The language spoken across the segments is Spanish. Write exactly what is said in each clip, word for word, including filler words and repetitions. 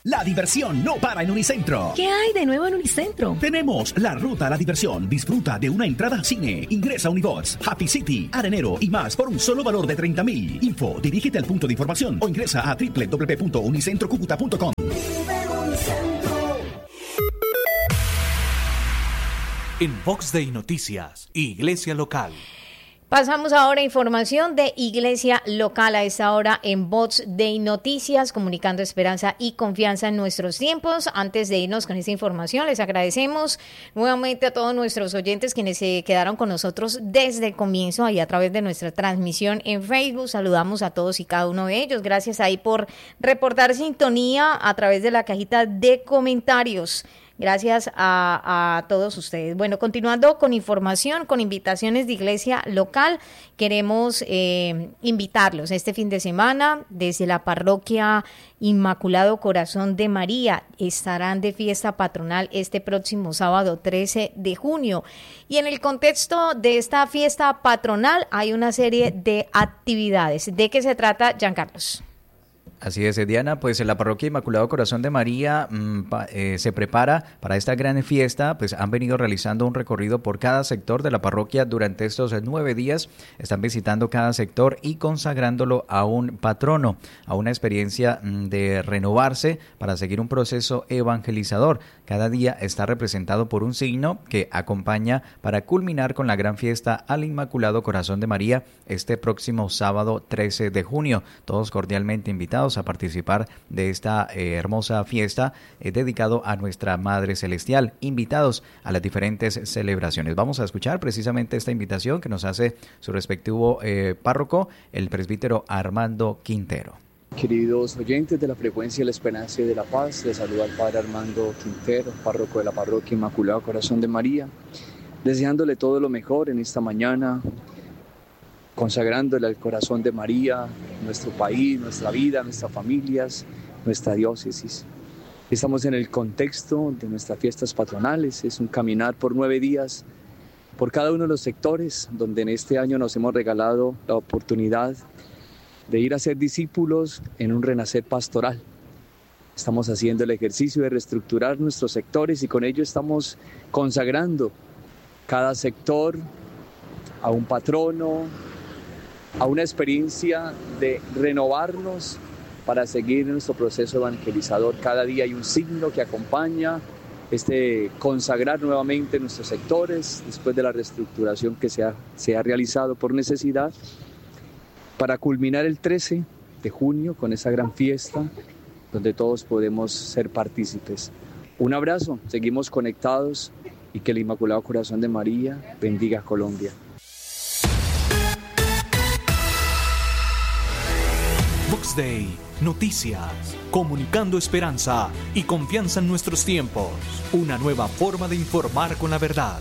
La diversión no para en Unicentro. ¿Qué hay de nuevo en Unicentro? Tenemos la ruta a la diversión. Disfruta de una entrada a cine. Ingresa a Unibots, Happy City, Arenero y más por un solo valor de treinta mil. Info, dirígete al punto de información o ingresa a doble u doble u doble u punto unicentro cúcuta punto com. En Vox Day Noticias, Iglesia Local. Pasamos ahora a información de Iglesia Local a esta hora en Vox Day Noticias, comunicando esperanza y confianza en nuestros tiempos. Antes de irnos con esta información, les agradecemos nuevamente a todos nuestros oyentes quienes se quedaron con nosotros desde el comienzo ahí a través de nuestra transmisión en Facebook. Saludamos a todos y cada uno de ellos. Gracias ahí por reportar sintonía a través de la cajita de comentarios. Gracias a, a todos ustedes. Bueno, continuando con información, con invitaciones de Iglesia Local, queremos eh, invitarlos este fin de semana desde la parroquia Inmaculado Corazón de María. Estarán de fiesta patronal este próximo sábado trece de junio. Y en el contexto de esta fiesta patronal hay una serie de actividades. ¿De qué se trata, Giancarlos? Así es, Diana, pues en la parroquia Inmaculado Corazón de María mmm, pa, eh, se prepara para esta gran fiesta, pues han venido realizando un recorrido por cada sector de la parroquia durante estos nueve días, están visitando cada sector y consagrándolo a un patrono, a una experiencia mmm, de renovarse para seguir un proceso evangelizador. Cada día está representado por un signo que acompaña para culminar con la gran fiesta al Inmaculado Corazón de María este próximo sábado trece de junio. Todos cordialmente invitados a participar de esta eh, hermosa fiesta eh, dedicado a nuestra Madre Celestial, invitados a las diferentes celebraciones. Vamos a escuchar precisamente esta invitación que nos hace su respectivo eh, párroco, el presbítero Armando Quintero. Queridos oyentes de la frecuencia de la esperanza y de la paz, les saluda el Padre Armando Quintero, párroco de la parroquia Inmaculado Corazón de María, deseándole todo lo mejor en esta mañana, consagrándole al corazón de María, nuestro país, nuestra vida, nuestras familias, nuestra diócesis. Estamos en el contexto de nuestras fiestas patronales, es un caminar por nueve días por cada uno de los sectores, donde en este año nos hemos regalado la oportunidad de ir a ser discípulos en un renacer pastoral. Estamos haciendo el ejercicio de reestructurar nuestros sectores y con ello estamos consagrando cada sector a un patrono, a una experiencia de renovarnos para seguir nuestro proceso evangelizador. Cada día hay un signo que acompaña este consagrar nuevamente nuestros sectores después de la reestructuración que se ha, se ha realizado por necesidad, para culminar el trece de junio con esa gran fiesta donde todos podemos ser partícipes. Un abrazo, seguimos conectados y que el Inmaculado Corazón de María bendiga a Colombia. Vox Day Noticias, comunicando esperanza y confianza en nuestros tiempos. Una nueva forma de informar con la verdad.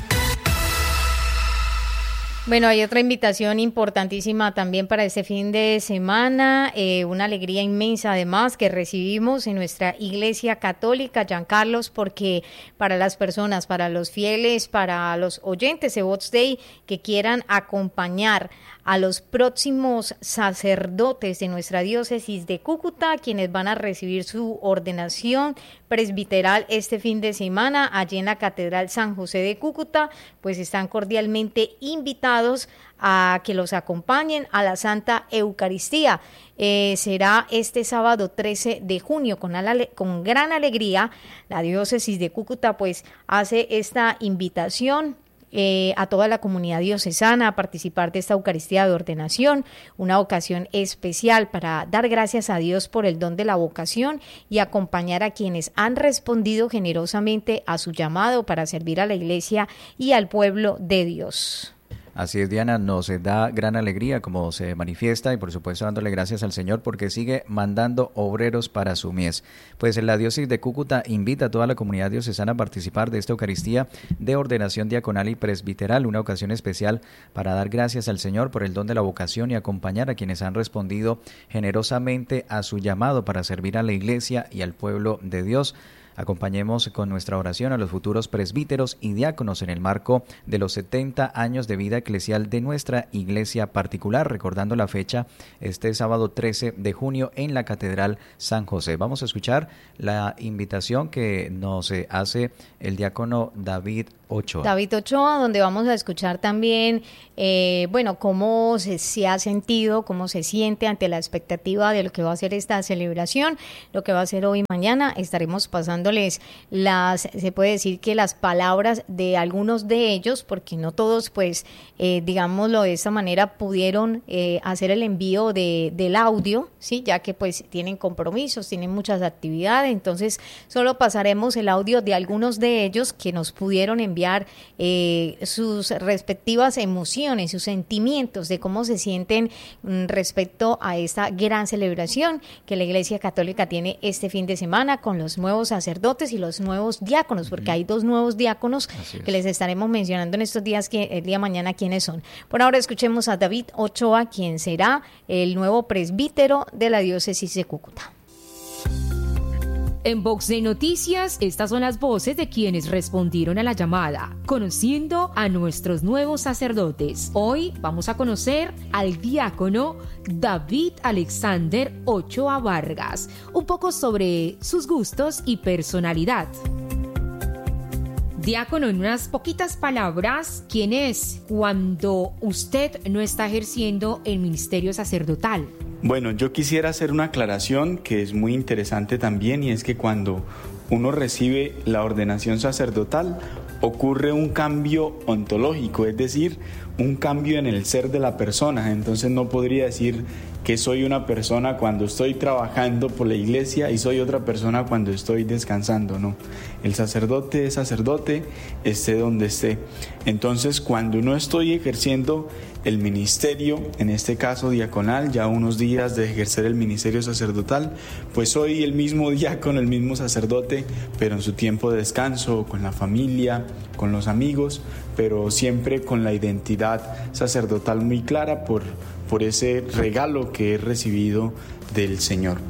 Bueno, hay otra invitación importantísima también para este fin de semana, eh, una alegría inmensa además que recibimos en nuestra Iglesia Católica, Giancarlos, porque para las personas, para los fieles, para los oyentes de Vox Day que quieran acompañar a los próximos sacerdotes de nuestra diócesis de Cúcuta, quienes van a recibir su ordenación presbiteral este fin de semana allí en la Catedral San José de Cúcuta, pues están cordialmente invitados a que los acompañen a la Santa Eucaristía. Eh, será este sábado trece de junio con, ale- con gran alegría. La diócesis de Cúcuta pues hace esta invitación Eh, a toda la comunidad diocesana a participar de esta Eucaristía de ordenación, una ocasión especial para dar gracias a Dios por el don de la vocación y acompañar a quienes han respondido generosamente a su llamado para servir a la Iglesia y al pueblo de Dios. Así es, Diana, nos da gran alegría como se manifiesta y por supuesto dándole gracias al Señor porque sigue mandando obreros para su mies. Pues la diócesis de Cúcuta invita a toda la comunidad diocesana a participar de esta Eucaristía de ordenación diaconal y presbiteral, una ocasión especial para dar gracias al Señor por el don de la vocación y acompañar a quienes han respondido generosamente a su llamado para servir a la Iglesia y al pueblo de Dios. acompañemos con nuestra oración a los futuros presbíteros y diáconos en el marco de los setenta años de vida eclesial de nuestra iglesia particular, recordando la fecha este sábado trece de junio en la Catedral San José. Vamos a escuchar la invitación que nos hace el diácono David Ochoa. David Ochoa, donde vamos a escuchar también, eh, bueno, cómo se, se ha sentido, cómo se siente ante la expectativa de lo que va a ser esta celebración, lo que va a ser hoy y mañana. Estaremos pasándoles las, se puede decir que las palabras de algunos de ellos, porque no todos, pues, eh, digámoslo de esta manera, pudieron eh, hacer el envío de, del audio, sí, ya que pues tienen compromisos, tienen muchas actividades, entonces solo pasaremos el audio de algunos de ellos que nos pudieron enviar Eh, sus respectivas emociones, sus sentimientos de cómo se sienten mm, respecto a esta gran celebración que la Iglesia Católica tiene este fin de semana con los nuevos sacerdotes y los nuevos diáconos, porque hay dos nuevos diáconos que les estaremos mencionando en estos días, que el día de mañana quiénes son. Por ahora escuchemos a David Ochoa, quien será el nuevo presbítero de la diócesis de Cúcuta. En Vox de Noticias, estas son las voces de quienes respondieron a la llamada, conociendo a nuestros nuevos sacerdotes. Hoy vamos a conocer al diácono David Alexander Ochoa Vargas, un poco sobre sus gustos y personalidad. Diácono, en unas poquitas palabras, ¿quién es cuando usted no está ejerciendo el ministerio sacerdotal? Bueno, yo quisiera hacer una aclaración que es muy interesante también, y es que cuando uno recibe la ordenación sacerdotal ocurre un cambio ontológico, es decir, un cambio en el ser de la persona. Entonces no podría decir que soy una persona cuando estoy trabajando por la iglesia y soy otra persona cuando estoy descansando, no. El sacerdote es sacerdote, esté donde esté. Entonces, cuando no estoy ejerciendo el ministerio, en este caso diaconal, ya unos días de ejercer el ministerio sacerdotal, pues soy el mismo diácono, el mismo sacerdote, pero en su tiempo de descanso, con la familia, con los amigos, pero siempre con la identidad sacerdotal muy clara por, por ese regalo que he recibido del Señor.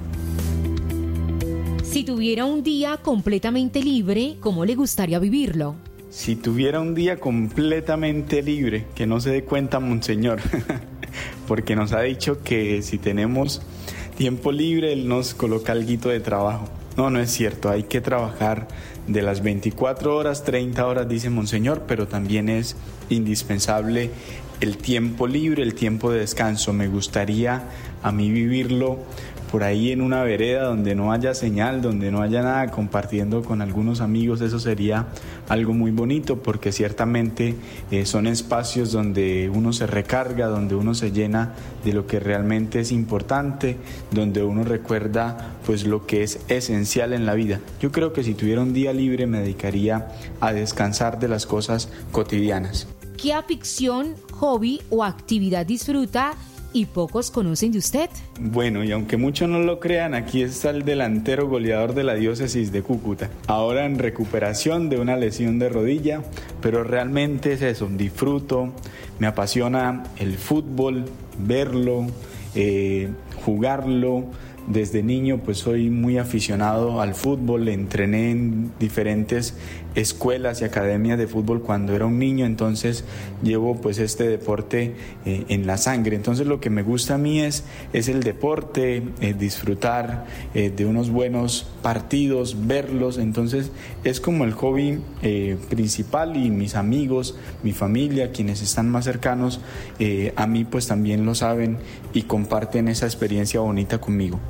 Si tuviera un día completamente libre, ¿cómo le gustaría vivirlo? Si tuviera un día completamente libre, que no se dé cuenta Monseñor, porque nos ha dicho que si tenemos tiempo libre, Él nos coloca alguito de trabajo. No, no es cierto, hay que trabajar de las veinticuatro horas, treinta horas, dice Monseñor, pero también es indispensable el tiempo libre, el tiempo de descanso. Me gustaría a mí vivirlo por ahí en una vereda donde no haya señal, donde no haya nada, compartiendo con algunos amigos. Eso sería algo muy bonito, porque ciertamente eh, son espacios donde uno se recarga, donde uno se llena de lo que realmente es importante, donde uno recuerda pues lo que es esencial en la vida. Yo creo que si tuviera un día libre me dedicaría a descansar de las cosas cotidianas. ¿Qué afición, hobby o actividad disfruta y pocos conocen de usted? Bueno, y aunque muchos no lo crean, aquí está el delantero goleador de la diócesis de Cúcuta, ahora en recuperación de una lesión de rodilla, pero realmente es eso, disfruto, me apasiona el fútbol, verlo, eh, jugarlo. Desde niño pues soy muy aficionado al fútbol, entrené en diferentes escuelas y academias de fútbol cuando era un niño, entonces llevo pues este deporte eh, en la sangre. Entonces lo que me gusta a mí es, es el deporte, eh, disfrutar eh, de unos buenos partidos, verlos. Entonces es como el hobby eh, principal, y mis amigos, mi familia, quienes están más cercanos eh, a mí pues también lo saben y comparten esa experiencia bonita conmigo.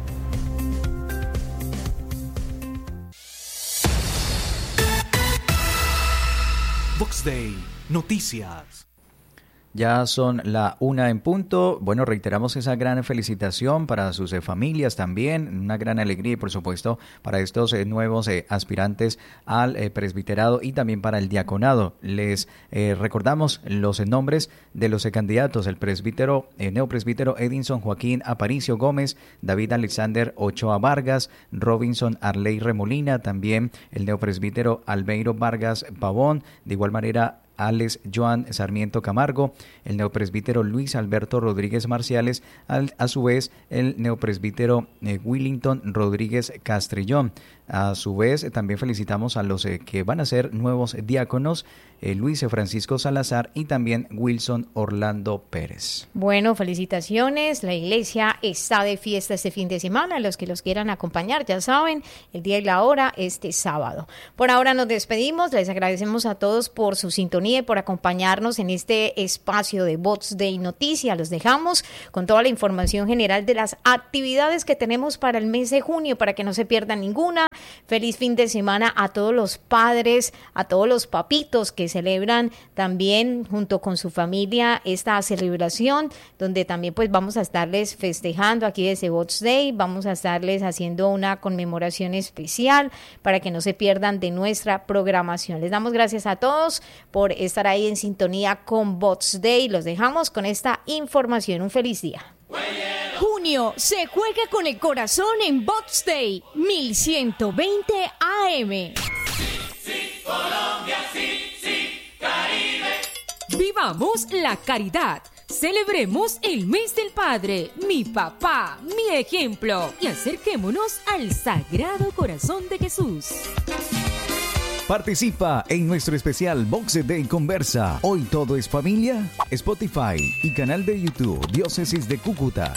Vox Day, noticias. Ya son la una en punto. Bueno, reiteramos esa gran felicitación para sus eh, familias también, una gran alegría y por supuesto para estos eh, nuevos eh, aspirantes al eh, presbiterado y también para el diaconado. Les eh, recordamos los eh, nombres de los eh, candidatos: el presbítero, eh, neopresbítero Edinson Joaquín Aparicio Gómez, David Alexander Ochoa Vargas, Robinson Arley Remolina, también el neopresbítero Albeiro Vargas Pavón, de igual manera Alex Joan Sarmiento Camargo, el neopresbítero Luis Alberto Rodríguez Marciales, al, a su vez el neopresbítero eh, Willington Rodríguez Castrillón. A su vez, eh, también felicitamos a los eh, que van a ser nuevos diáconos, eh, Luis Francisco Salazar y también Wilson Orlando Pérez. Bueno, felicitaciones. La iglesia está de fiesta este fin de semana. Los que los quieran acompañar, ya saben, el día y la hora este sábado. Por ahora nos despedimos. Les agradecemos a todos por su sintonía y por acompañarnos en este espacio de Box Day Noticias. Los dejamos con toda la información general de las actividades que tenemos para el mes de junio, para que no se pierdan ninguna. Feliz fin de semana a todos los padres, a todos los papitos que celebran también junto con su familia esta celebración, donde también pues vamos a estarles festejando aquí desde Box Day, vamos a estarles haciendo una conmemoración especial para que no se pierdan de nuestra programación. Les damos gracias a todos por estar ahí en sintonía con Box Day. Los dejamos con esta información. Un feliz día. Junio se juega con el corazón en Box Day mil ciento veinte A M. Sí, Colombia, sí, sí, Caribe. Vivamos la caridad. Celebremos el mes del Padre, mi papá, mi ejemplo, y acerquémonos al Sagrado Corazón de Jesús. Participa en nuestro especial Box Day Conversa. Hoy todo es familia. Spotify y canal de YouTube Diócesis de Cúcuta.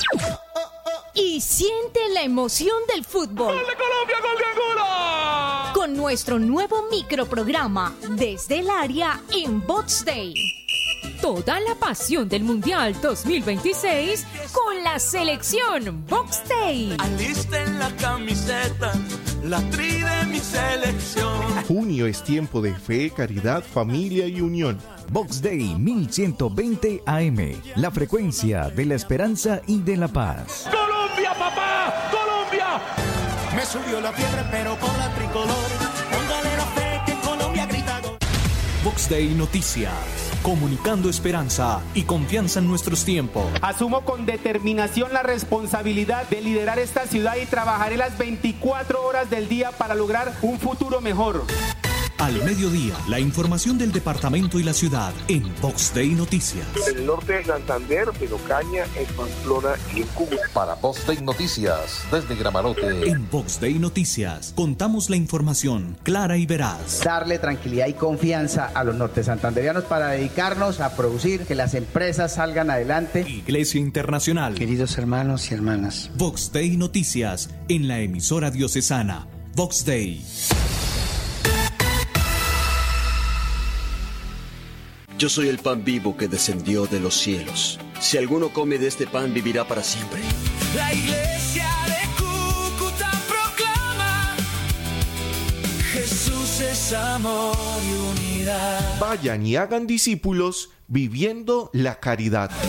Y siente la emoción del fútbol. ¡Gol de Colombia, gol de Angola! Con nuestro nuevo microprograma Desde el Área en Box Day. Toda la pasión del Mundial dos mil veintiséis con la selección Box Day. Alisten la camiseta, la tri de mi selección. Junio es tiempo de fe, caridad, familia y unión. Box Day mil ciento veinte A M, la frecuencia de la esperanza y de la paz. ¡Colombia, papá! ¡Colombia! Me subió la fiebre, pero con la tricolor. Póngale la fe que Colombia grita. Box Day Noticias, comunicando esperanza y confianza en nuestros tiempos. Asumo con determinación la responsabilidad de liderar esta ciudad y trabajaré las veinticuatro horas del día para lograr un futuro mejor. Al mediodía, la información del departamento y la ciudad en Box Day Noticias. En el norte de Santander, en Ocaña, en Pamplona y en Cúcuta. Para Box Day Noticias, desde Gramarote. En Box Day Noticias, contamos la información clara y veraz. Darle tranquilidad y confianza a los norte santanderianos para dedicarnos a producir, que las empresas salgan adelante. Iglesia Internacional. Queridos hermanos y hermanas. Box Day Noticias, en la emisora diocesana. Box Day. Yo soy el pan vivo que descendió de los cielos. Si alguno come de este pan, vivirá para siempre. La iglesia de Cúcuta proclama: Jesús es amor y unidad. Vayan y hagan discípulos viviendo la caridad.